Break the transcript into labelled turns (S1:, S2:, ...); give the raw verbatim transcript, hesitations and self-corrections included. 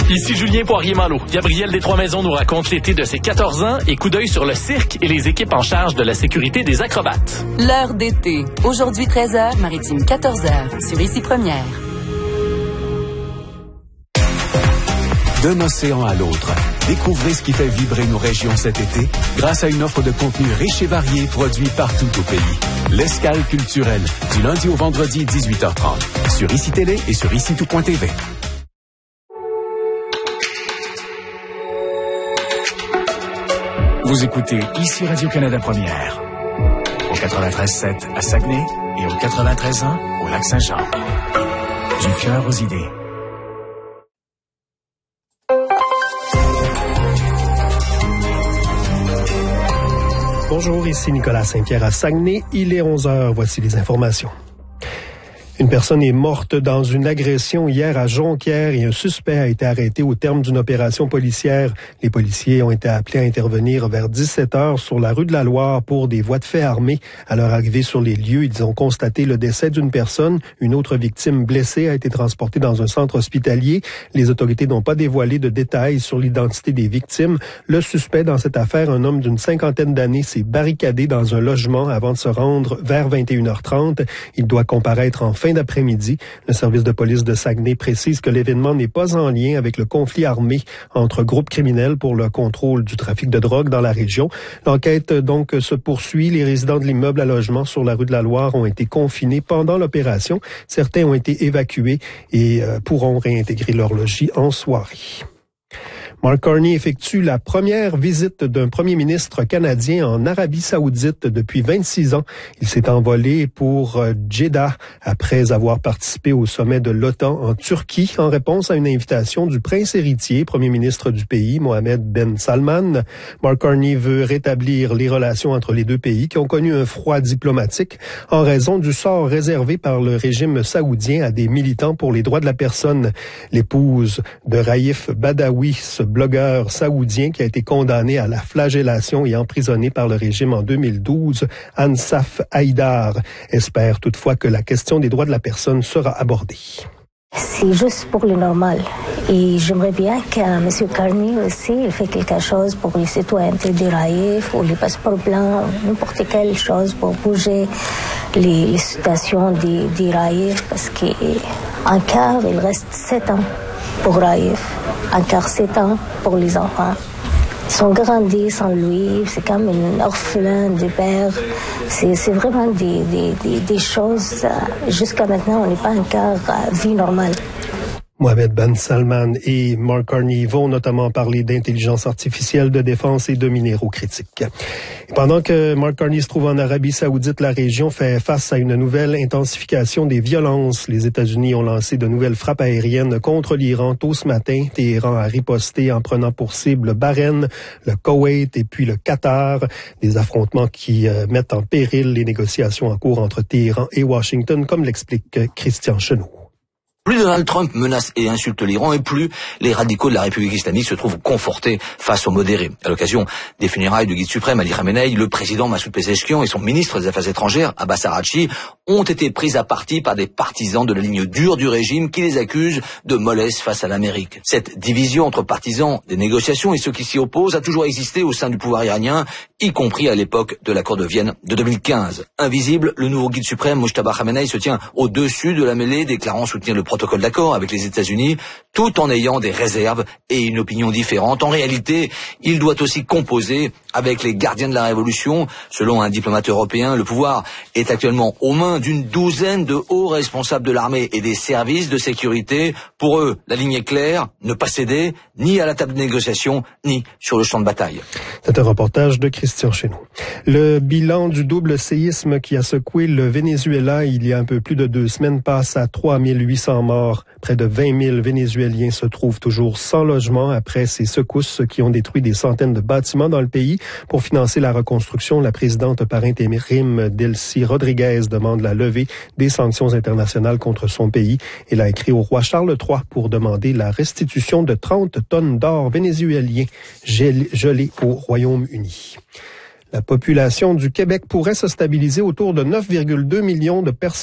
S1: Ici Julien Poirier-Malo. Gabriel des Trois-Maisons nous raconte l'été de ses quatorze ans et coup d'œil sur le cirque et les équipes en charge de la sécurité des acrobates.
S2: L'heure d'été. Aujourd'hui treize heures, Maritime quatorze heures, sur Ici Première.
S3: D'un océan à l'autre, découvrez ce qui fait vibrer nos régions cet été grâce à une offre de contenu riche et varié produit partout au pays. L'Escale culturelle, du lundi au vendredi dix-huit heures trente, sur Ici Télé et sur ici tout point t v. Vous écoutez Ici Radio-Canada Première, au quatre-vingt-treize sept à Saguenay et au quatre-vingt-treize un au Lac-Saint-Jean. Du cœur aux idées.
S4: Bonjour, ici Nicolas Saint-Pierre à Saguenay. Il est onze heures, voici les informations. Une personne est morte dans une agression hier à Jonquière et un suspect a été arrêté au terme d'une opération policière. Les policiers ont été appelés à intervenir vers dix-sept heures sur la rue de la Loire pour des voies de fait armées. À leur arrivée sur les lieux, ils ont constaté le décès d'une personne. Une autre victime blessée a été transportée dans un centre hospitalier. Les autorités n'ont pas dévoilé de détails sur l'identité des victimes. Le suspect dans cette affaire, un homme d'une cinquantaine d'années, s'est barricadé dans un logement avant de se rendre vers vingt et une heures trente. Il doit comparaître en fin d'après-midi. Le service de police de Saguenay précise que l'événement n'est pas en lien avec le conflit armé entre groupes criminels pour le contrôle du trafic de drogue dans la région. L'enquête donc se poursuit. Les résidents de l'immeuble à logement sur la rue de la Loire ont été confinés pendant l'opération. Certains ont été évacués et euh, pourront réintégrer leur logis en soirée. Mark Carney effectue la première visite d'un premier ministre canadien en Arabie Saoudite depuis vingt-six ans. Il s'est envolé pour Jeddah après avoir participé au sommet de l'OTAN en Turquie en réponse à une invitation du prince héritier, premier ministre du pays, Mohammed Ben Salman. Mark Carney veut rétablir les relations entre les deux pays qui ont connu un froid diplomatique en raison du sort réservé par le régime saoudien à des militants pour les droits de la personne. L'épouse de Raif Badawi, ce blogueur saoudien qui a été condamné à la flagellation et emprisonné par le régime en deux mille douze, Ansaf Haïdar, espère toutefois que la question des droits de la personne sera abordée.
S5: C'est juste pour le normal. Et j'aimerais bien que M. Carney aussi il fait quelque chose pour les citoyens de Raif ou les passeports blancs, n'importe quelle chose pour bouger les, les situations de, de Raif, parce qu'encore il reste sept ans pour Raif, encore sept ans pour les enfants. Ils sont grandis sans lui, c'est comme un orphelin de père. C'est, c'est vraiment des, des, des, des choses, euh, jusqu'à maintenant, on n'est pas encore à vie normale.
S4: Mohammed Ben Salman et Mark Carney vont notamment parler d'intelligence artificielle, de défense et de minéraux critiques. Et pendant que Mark Carney se trouve en Arabie Saoudite, la région fait face à une nouvelle intensification des violences. Les États-Unis ont lancé de nouvelles frappes aériennes contre l'Iran tôt ce matin. Téhéran a riposté en prenant pour cible le Bahreïn, le Koweït et puis le Qatar. Des affrontements qui euh, mettent en péril les négociations en cours entre Téhéran et Washington, comme l'explique Christian Chenot.
S6: Plus Donald Trump menace et insulte l'Iran et plus les radicaux de la République islamique se trouvent confortés face aux modérés. À l'occasion des funérailles du guide suprême Ali Khamenei, le président Massoud Pezeshkian et son ministre des Affaires étrangères Abbas Araghchi ont été pris à partie par des partisans de la ligne dure du régime qui les accusent de mollesse face à l'Amérique. Cette division entre partisans des négociations et ceux qui s'y opposent a toujours existé au sein du pouvoir iranien, y compris à l'époque de l'accord de Vienne de deux mille quinze. Invisible, le nouveau guide suprême Mojtaba Khamenei se tient au-dessus de la mêlée, déclarant soutenir le protocole d'accord avec les États-Unis, tout en ayant des réserves et une opinion différente. En réalité, il doit aussi composer avec les gardiens de la révolution. Selon un diplomate européen, le pouvoir est actuellement aux mains d'une douzaine de hauts responsables de l'armée et des services de sécurité. Pour eux, la ligne est claire, ne pas céder, ni à la table de négociation, ni sur le champ de bataille.
S4: C'est un reportage de Christian Chénaud. Le bilan du double séisme qui a secoué le Venezuela il y a un peu plus de deux semaines passe à trois mille huit cents morts. Près de vingt mille Vénézuéliens se trouvent toujours sans logement après ces secousses qui ont détruit des centaines de bâtiments dans le pays. Pour financer la reconstruction, la présidente par intérim Delcy Rodriguez demande la levée des sanctions internationales contre son pays. Elle a écrit au roi Charles trois pour demander la restitution de trente tonnes d'or vénézuélien gelé au Royaume-Uni. La population du Québec pourrait se stabiliser autour de neuf virgule deux millions de personnes